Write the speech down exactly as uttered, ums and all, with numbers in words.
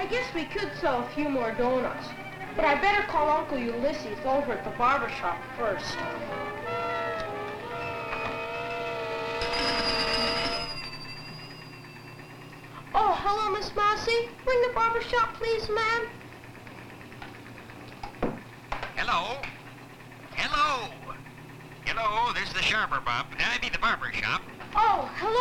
I guess we could sell a few more donuts. But I better call Uncle Ulysses over at the barber shop first. Oh, hello, Miss Mousy. Ring the barber shop, please, ma'am. Hello? Hello? Hello, this is the Sharper Bob. I mean the barber shop. Oh, hello.